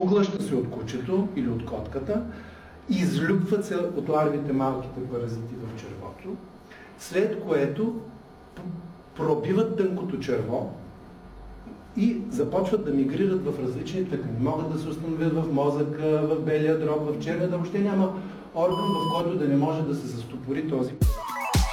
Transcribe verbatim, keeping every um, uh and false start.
поглъща се от кучето или от котката, излюпват се от ларвите малките паразити в червото, след което пробиват тънкото черво и започват да мигрират в различни тъкани. Могат да се установят в мозъка, в белия дроб, в червата. Въобще няма орган, в който да не може да се застопори този